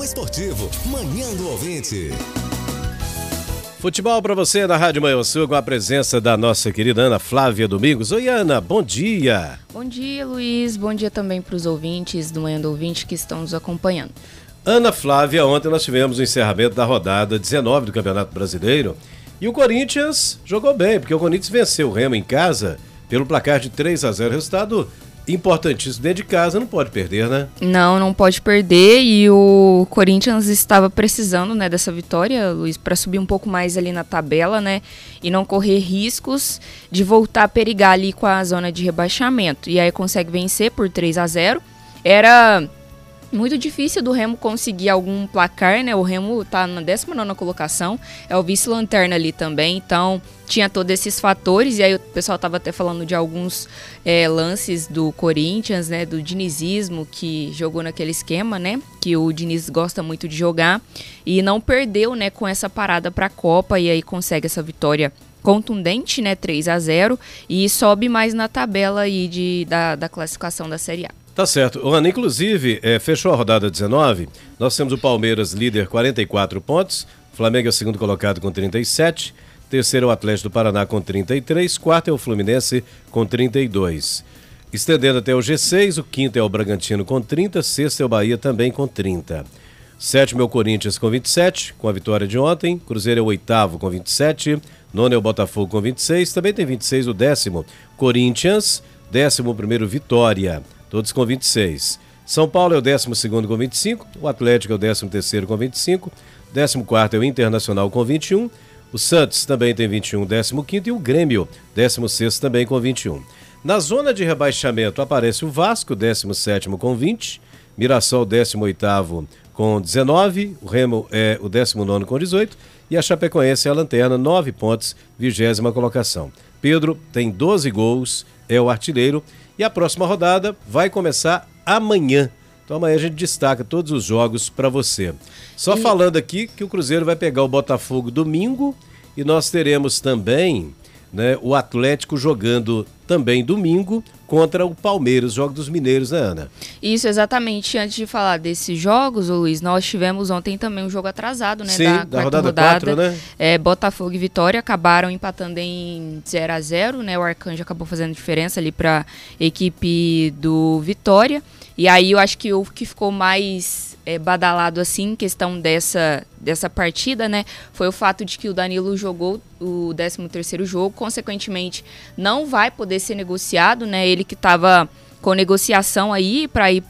Jornal Esportivo, Manhã do Ouvinte. Futebol para você na Rádio Manhã Sul, com a presença da nossa querida Ana Flávia Domingos. Oi, Ana, bom dia. Bom dia, Luiz. Bom dia também para os ouvintes do Manhã do Ouvinte que estão nos acompanhando. Ana Flávia, ontem nós tivemos o encerramento da rodada 19 do Campeonato Brasileiro e o Corinthians jogou bem, porque o Corinthians venceu o Remo em casa pelo placar de 3-0. Resultado importantíssimo dentro de casa, não pode perder, né? Não pode perder, e o Corinthians estava precisando, né, dessa vitória, Luiz, para subir um pouco mais ali na tabela, né, e não correr riscos de voltar a perigar ali com a zona de rebaixamento. E aí consegue vencer por 3-0. Era muito difícil do Remo conseguir algum placar, né? O Remo tá na 19ª colocação, é o vice-lanterna ali também, então tinha todos esses fatores. E aí o pessoal tava até falando de alguns lances do Corinthians, né? Do dinizismo, que jogou naquele esquema, né? Que o Diniz gosta muito de jogar e não perdeu, né? Com essa parada pra Copa, e aí consegue essa vitória contundente, né? 3-0, e sobe mais na tabela aí da classificação da Série A. Tá certo. Ana, inclusive, fechou a rodada 19, nós temos o Palmeiras líder 44 pontos, Flamengo é o segundo colocado com 37, terceiro é o Atlético do Paraná com 33, quarto é o Fluminense com 32. Estendendo até o G6, o quinto é o Bragantino com 30, sexto é o Bahia também com 30. Sétimo é o Corinthians com 27, com a vitória de ontem, Cruzeiro é o oitavo com 27, nono é o Botafogo com 26, também tem 26 o décimo Corinthians, 11º Vitória, todos com 26. São Paulo é o 12º com 25, o Atlético é o 13º com 25, 14º é o Internacional com 21, o Santos também tem 21, 15º, e o Grêmio, 16º também com 21. Na zona de rebaixamento aparece o Vasco, 17º com 20, Mirassol, 18º com 19, o Remo é o 19º com 18, e a Chapecoense é a lanterna, 9 pontos, 20ª colocação. Pedro tem 12 gols, é o artilheiro, e a próxima rodada vai começar amanhã. Então amanhã a gente destaca todos os jogos para você. Só falando aqui que o Cruzeiro vai pegar o Botafogo domingo, e nós teremos também, né, o Atlético jogando também domingo contra o Palmeiras, jogo dos mineiros, né, Ana? Isso, exatamente. Antes de falar desses jogos, Luiz, nós tivemos ontem também um jogo atrasado, né? Sim, da rodada 4, né? Botafogo e Vitória acabaram empatando em 0-0, né? O Arcanjo acabou fazendo diferença ali para a equipe do Vitória. E aí eu acho que o que ficou mais badalado assim, em questão dessa partida, né, foi o fato de que o Danilo jogou o 13º jogo, consequentemente não vai poder ser negociado, né, ele que estava com negociação aí para ir